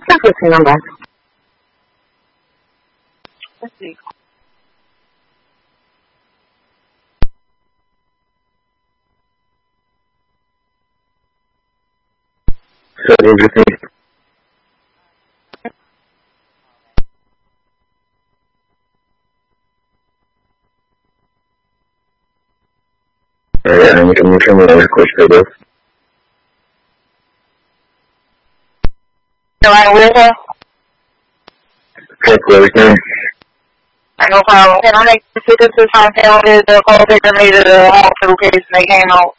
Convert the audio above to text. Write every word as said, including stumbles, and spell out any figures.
That's what's your number. Let's see. So what did you think? Alright, I'm going to turn my record for this. So I will have. Check everything. No problem. Can I make the citizens on family the call they made the hospital case and they came out?